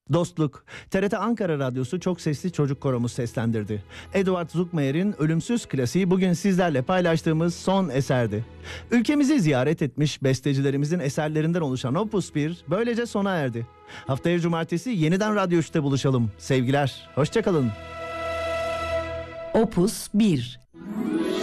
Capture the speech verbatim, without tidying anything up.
Dostluk. T R T Ankara Radyosu Çok Sesli Çocuk Koromu seslendirdi. Eduard Zuckmayer'in ölümsüz klasiği bugün sizlerle paylaştığımız son eserdi. Ülkemizi ziyaret etmiş bestecilerimizin eserlerinden oluşan Opus bir böylece sona erdi. Haftaya cumartesi yeniden Radyo üçte buluşalım. Sevgiler, hoşça kalın. Opus bir